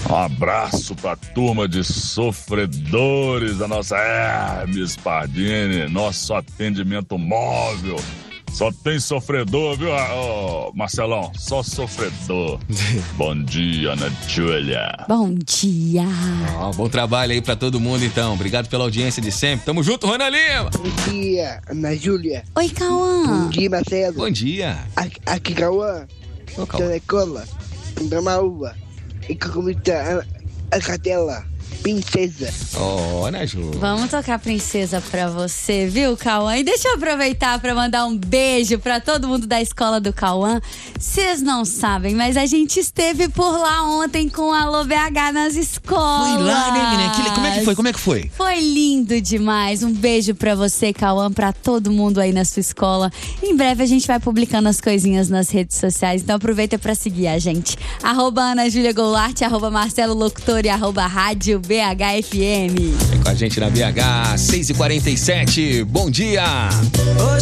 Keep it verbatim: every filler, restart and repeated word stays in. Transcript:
Um abraço pra turma de sofredores da nossa Hermes Pardini, nosso atendimento móvel. Só tem sofredor, viu, oh, Marcelão? Só sofredor. Bom dia, Ana Júlia. Bom dia. Oh, bom trabalho aí pra todo mundo, então. Obrigado pela audiência de sempre. Tamo junto, Rona Lima. Bom dia, Ana Júlia. Oi, Cauã. Bom dia, Marcelo. Bom dia. Aqui, aqui Cauã. Ô, Estou Cauã. na escola. Pra uma uva. E que comida a, a cadela. Princesa. Ó, oh, né, Ju? Vamos tocar Princesa pra você, viu, Cauã? E deixa eu aproveitar pra mandar um beijo pra todo mundo da escola do Cauã. Vocês não sabem, mas a gente esteve por lá ontem com a Alô B H nas escolas. Foi lá, né, menina? Que- Como é que foi? Como é que foi? Foi lindo demais. Um beijo pra você, Cauã, pra todo mundo aí na sua escola. Em breve a gente vai publicando as coisinhas nas redes sociais, então aproveita pra seguir a gente. Arroba Ana Júlia Goulart, arroba Marcelo Locutor e arroba Rádio B H F M. Vem com a gente na B H, seis e quarenta e sete. Bom dia.